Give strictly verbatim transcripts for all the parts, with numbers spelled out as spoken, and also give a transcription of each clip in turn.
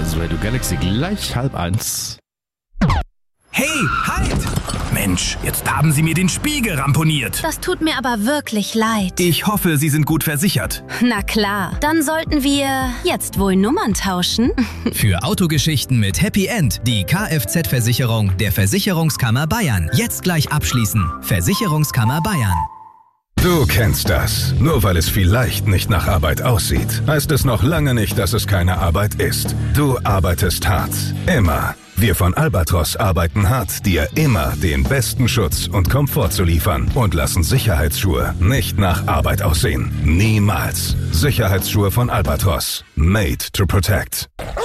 ist Radio Galaxy gleich halb eins. Hey, halt! Mensch, jetzt haben Sie mir den Spiegel ramponiert. Das tut mir aber wirklich leid. Ich hoffe, Sie sind gut versichert. Na klar, dann sollten wir jetzt wohl Nummern tauschen. Für Autogeschichten mit Happy End die Kfz-Versicherung der Versicherungskammer Bayern. Jetzt gleich abschließen. Versicherungskammer Bayern. Du kennst das. Nur weil es vielleicht nicht nach Arbeit aussieht, heißt es noch lange nicht, dass es keine Arbeit ist. Du arbeitest hart. Immer. Wir von Albatros arbeiten hart, dir immer den besten Schutz und Komfort zu liefern und lassen Sicherheitsschuhe nicht nach Arbeit aussehen. Niemals. Sicherheitsschuhe von Albatros. Made to protect.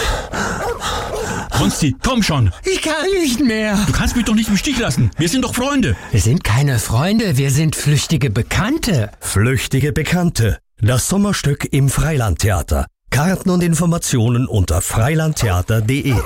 Konsti, komm schon. Ich kann nicht mehr. Du kannst mich doch nicht im Stich lassen. Wir sind doch Freunde. Wir sind keine Freunde, wir sind flüchtige Bekannte. Flüchtige Bekannte. Das Sommerstück im Freilandtheater. Karten und Informationen unter freilandtheater punkt de.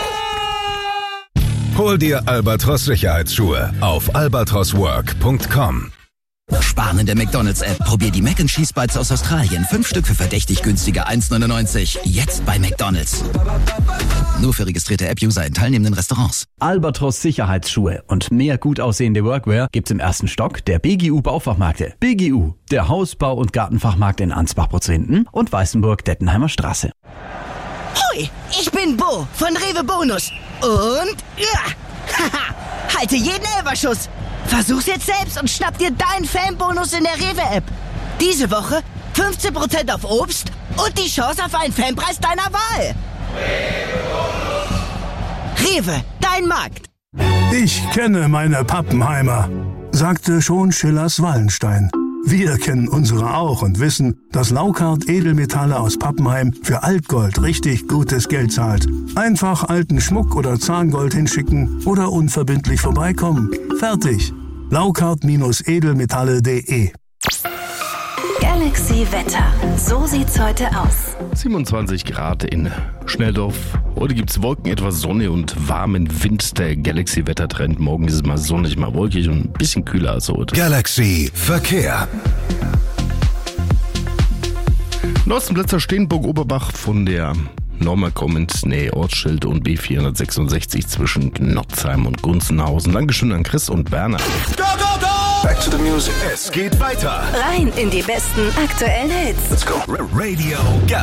Hol dir Albatros Sicherheitsschuhe auf albatros work punkt com. Sparen in der McDonald's-App. Probier die Mac and Cheese Bites aus Australien. Fünf Stück für verdächtig günstige eins neunundneunzig. Jetzt bei McDonald's. Nur für registrierte App-User in teilnehmenden Restaurants. Albatros Sicherheitsschuhe und mehr gut aussehende Workwear gibt's im ersten Stock der B G U Baufachmärkte. B G U, der Hausbau- und Gartenfachmarkt in Ansbach-Prozinten und Weißenburg-Dettenheimer Straße. Hui, ich bin Bo von Rewe Bonus. Und ja, haha, halte jeden Elberschuss. Versuch's jetzt selbst und schnapp dir deinen Fanbonus in der Rewe-App. Diese Woche fünfzehn Prozent auf Obst und die Chance auf einen Fanpreis deiner Wahl. Rewe, dein Markt. Ich kenne meine Pappenheimer, sagte schon Schillers Wallenstein. Wir kennen unsere auch und wissen, dass Laukart Edelmetalle aus Pappenheim für Altgold richtig gutes Geld zahlt. Einfach alten Schmuck oder Zahngold hinschicken oder unverbindlich vorbeikommen. Fertig. Laukart Edelmetalle punkt de. Galaxy Wetter. So sieht's heute aus. siebenundzwanzig Grad in Schnelldorf. Heute gibt's Wolken, etwas Sonne und warmen Wind. Der Galaxy-Wettertrend. Morgen ist es mal sonnig, mal wolkig und ein bisschen kühler als heute. Galaxy Verkehr. Norstenplätzer Steenburg-Oberbach von der Norma kommend Nähe Ortsschild und B vierhundertsechsundsechzig zwischen Gnotzheim und Gunzenhausen. Dankeschön an Chris und Berner. Go, go, go! Back to the music. Es geht weiter. Rein in die besten aktuellen Hits. Let's go. Radio Galaxy.